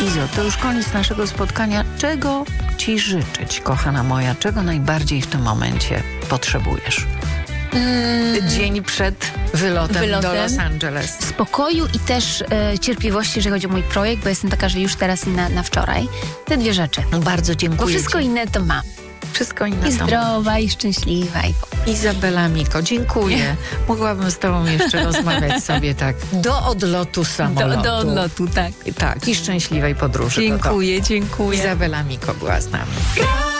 Izo, to już koniec naszego spotkania. Czego ci życzyć, kochana moja? Czego najbardziej w tym momencie potrzebujesz? Dzień przed wylotem do Los Angeles. Spokoju i też cierpliwości, jeżeli chodzi o mój projekt, bo jestem taka, że już teraz i na wczoraj. Te dwie rzeczy. Bardzo dziękuję. Bo wszystko inne to mam. Wszystko inne I to zdrowa, i szczęśliwa. Izabela Miko, dziękuję. Mogłabym z tobą jeszcze rozmawiać sobie tak do odlotu samolotu. Do odlotu, tak. Tak, i szczęśliwej podróży. Dziękuję. Izabela Miko była z nami.